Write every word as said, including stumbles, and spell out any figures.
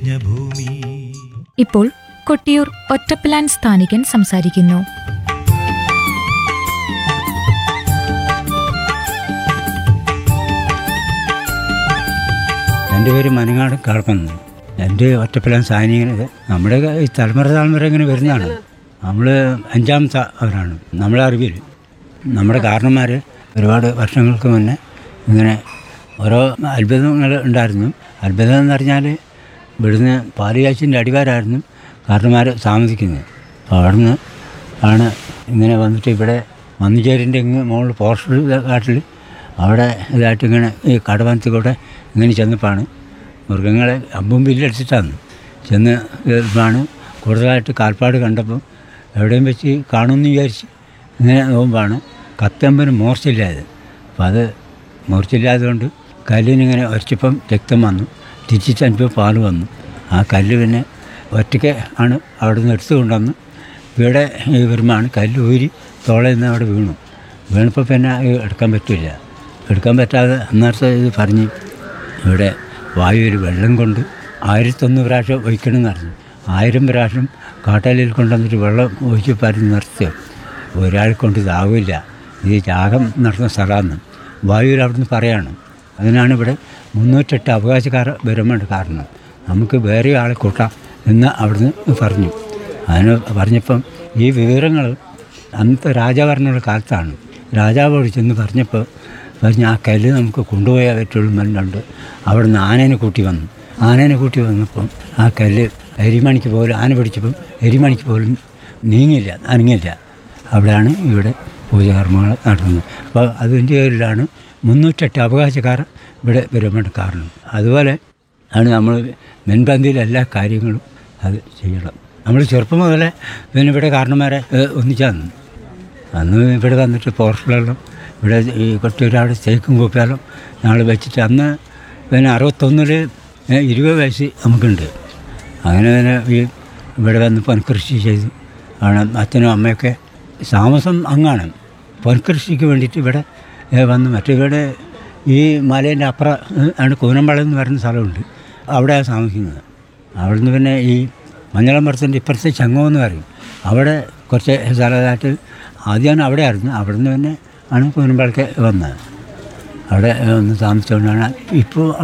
യജ്ഞഭൂമി. ഇപ്പോൾ കൊട്ടിയൂർ ഒറ്റപ്പിലാൻ സ്ഥാനികൻ സംസാരിക്കുന്നു. എൻ്റെ പേര് മനങ്ങാട് കളപ്പന്ന്. എൻ്റെ ഒറ്റപ്പിലാൻ സ്ഥാനികൻ നമ്മുടെ ഈ തലമുറ തലമുറ ഇങ്ങനെ വരുന്നതാണ്. നമ്മൾ അഞ്ചാമത്തെ അവരാണ് നമ്മളെ അറിവിൽ. നമ്മുടെ കാരണന്മാർ ഒരുപാട് വർഷങ്ങൾക്ക് മുന്നേ ഇങ്ങനെ ഓരോ അത്ഭുതങ്ങൾ ഉണ്ടായിരുന്നു. അത്ഭുതം എന്ന് പറഞ്ഞാൽ ഇവിടുന്ന് പാലുകാച്ചിൻ്റെ അടിവാരായിരുന്നു കാരണന്മാർ താമസിക്കുന്നത്. അപ്പോൾ അവിടുന്ന് ആണ് ഇങ്ങനെ വന്നിട്ട് ഇവിടെ മന്നുചേരിൻ്റെ ഇങ്ങ് മുകളിൽ പോർഷൽ കാട്ടിൽ അവിടെ ഇതായിട്ട് ഇങ്ങനെ ഈ കടവനത്തിൽ കൂടെ ഇങ്ങനെ ചെന്നപ്പോഴാണ് മൃഗങ്ങളെ അമ്പും വില്ലടിച്ചിട്ടാണ് ചെന്ന് ആണ് കൂടുതലായിട്ട് കാൽപ്പാട് കണ്ടപ്പം എവിടെയും വെച്ച് കാണുമെന്ന് വിചാരിച്ച് ഇങ്ങനെ നോക്കുമ്പോഴാണ് കത്തമ്പന് മൂർച്ചയില്ലായത്. അപ്പോൾ അത് മൂർച്ചയില്ലാത്തതുകൊണ്ട് കല്ലിനിങ്ങനെ ഒരച്ചപ്പം രക്തം വന്നു, തിരിച്ചിട്ടപ്പോൾ പാല് വന്നു. ആ കല്ല് പിന്നെ ഒറ്റയ്ക്ക് ആണ് അവിടെ നിന്ന് എടുത്തു കൊണ്ടുവന്ന് ഇവിടെ ഈ വരുമ്പോഴാണ് കല്ല് ഊരി തോളയിൽ നിന്ന് അവിടെ വീണു. വീണപ്പോൾ പിന്നെ എടുക്കാൻ പറ്റില്ല. എടുക്കാൻ പറ്റാതെ അന്നേരത്തെ ഇത് പറഞ്ഞ് ഇവിടെ വായുവിൽ വെള്ളം കൊണ്ട് ആയിരത്തൊന്ന് പ്രാവശ്യം ഒഴിക്കണമെന്ന് പറഞ്ഞു. ആയിരം പ്രാവശ്യം കാട്ടാലിൽ കൊണ്ടുവന്നിട്ട് വെള്ളം ഒഴിച്ച് പറഞ്ഞ് നിർത്തിയോ ഒരാൾ കൊണ്ട് ഇതാവില്ല, ഈ യാഗം നടത്തുന്ന സ്ഥലമാണ് വായുവിൽ അവിടുന്ന് പറയാണ്. അതിനാണ് ഇവിടെ മുന്നൂറ്റെട്ട് അവകാശക്കാർ വരുമ്പോൾ കാരണം നമുക്ക് വേറെ ആളെ കൂട്ടാം എന്ന് അവിടുന്ന് പറഞ്ഞു. അതിന് പറഞ്ഞപ്പം ഈ വിവരങ്ങൾ അന്നത്തെ രാജാഭരണമുള്ള കാലത്താണ്. രാജാവോട് ചെന്ന് പറഞ്ഞപ്പോൾ പറഞ്ഞ് ആ കല്ല് നമുക്ക് കൊണ്ടുപോയാൽ പറ്റുള്ളൂ എന്നുണ്ട്. അവിടുന്ന് ആനേനെ കൂട്ടി വന്നു. ആനേനെ കൂട്ടി വന്നപ്പം ആ കല്ല് എരിമണിക്ക് പോലും ആന പിടിച്ചപ്പം എരിമണിക്ക് പോലും നീങ്ങില്ല, അനങ്ങില്ല. അവിടെയാണ് ഇവിടെ പൂജകർമ്മങ്ങൾ നടത്തുന്നത്. അപ്പോൾ അതിൻ്റെ പേരിലാണ് മുന്നൂറ്റെട്ട് അവകാശക്കാർ ഇവിടെ വരുമ്പോൾ കാരണം. അതുപോലെ ആണ് നമ്മൾ മുൻപന്തിയിലെ എല്ലാ കാര്യങ്ങളും അത് ചെയ്യണം. നമ്മൾ ചെറുപ്പം മുതലേ പിന്നെ ഇവിടെ കാരണന്മാരെ ഒന്നിച്ചാന്ന് അന്ന് ഇവിടെ വന്നിട്ട് പോർഷലെല്ലാം ഇവിടെ ഈ കൊട്ടിയൂരവിടെ തേക്കും കൂപ്പിയാലും ഞങ്ങൾ വെച്ചിട്ട് അന്ന് പിന്നെ അറുപത്തൊന്നിൽ ഇരുപത് വയസ്സ് നമുക്കുണ്ട്. അങ്ങനെ തന്നെ ഈ ഇവിടെ വന്ന് പൊൻകൃഷി ചെയ്തു ആണ് അച്ഛനും അമ്മയൊക്കെ താമസം അങ്ങാണ്. പൊൻകൃഷിക്ക് വേണ്ടിയിട്ട് ഇവിടെ വന്ന് മറ്റിവിടെ ഈ മലേൻ്റെ അപ്പുറം ആണ് കൂനമ്പളം എന്ന് പറയുന്ന സ്ഥലമുണ്ട്, അവിടെയാണ് താമസിക്കുന്നത്. അവിടുന്ന് പിന്നെ ഈ മഞ്ഞളമ്പറത്തിൻ്റെ ഇപ്പുറത്തെ ചങ്ങോ എന്ന് പറയും, അവിടെ കുറച്ച് സ്ഥലമായിട്ട് ആദ്യമാണ് അവിടെ ആയിരുന്നു. അവിടുന്ന് പിന്നെ ആണ് കൂനമ്പളಕ್ಕೆ വന്നത്. അവിടെ ഒന്ന് താമസിച്ചുകൊണ്ടാണ് ഇപ്പോൾ